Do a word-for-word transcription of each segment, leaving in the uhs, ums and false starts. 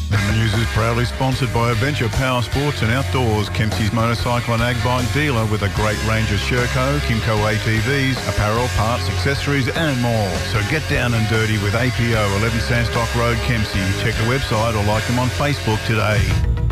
The news is proudly sponsored by Adventure Power Sports and Outdoors, Kempsey's motorcycle and ag bike dealer with a great range of Sherco, Kimco A T Vs, apparel, parts, accessories and more. So get down and dirty with A P O, eleven Sandstock Road, Kempsey. Check the website or like them on Facebook today.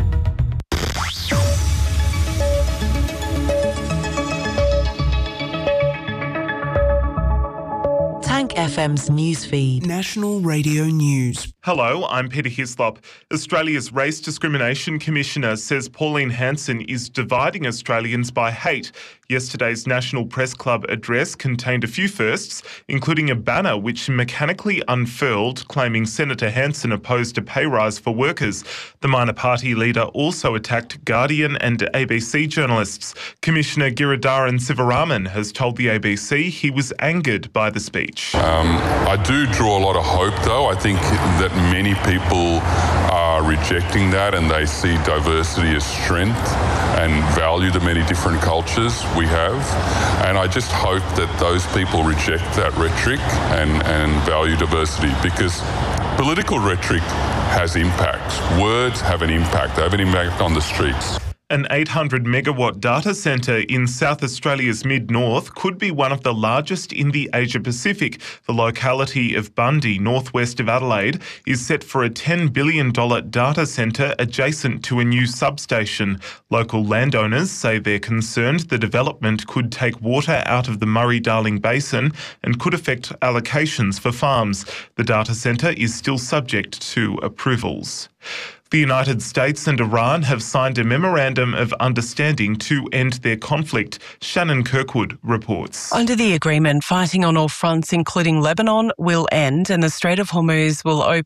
Tank F M's newsfeed. National Radio News. Hello, I'm Peter Hislop. Australia's Race Discrimination Commissioner says Pauline Hanson is dividing Australians by hate. Yesterday's National Press Club address contained a few firsts, including a banner which mechanically unfurled, claiming Senator Hanson opposed a pay rise for workers. The minor party leader also attacked Guardian and A B C journalists. Commissioner Giridharan Sivaraman has told the A B C he was angered by the speech. Um, I do draw a lot of hope, though. I think that many people are rejecting that and they see diversity as strength and value the many different cultures we have. And I just hope that those people reject that rhetoric and, and value diversity, because political rhetoric has impact. Words have an impact. They have an impact on the streets. An eight hundred megawatt data centre in South Australia's mid-north could be one of the largest in the Asia-Pacific. The locality of Bundy, northwest of Adelaide, is set for a ten billion dollars data centre adjacent to a new substation. Local landowners say they're concerned the development could take water out of the Murray-Darling Basin and could affect allocations for farms. The data centre is still subject to approvals. The United States and Iran have signed a memorandum of understanding to end their conflict. Shannon Kirkwood reports. Under the agreement, fighting on all fronts, including Lebanon, will end and the Strait of Hormuz will open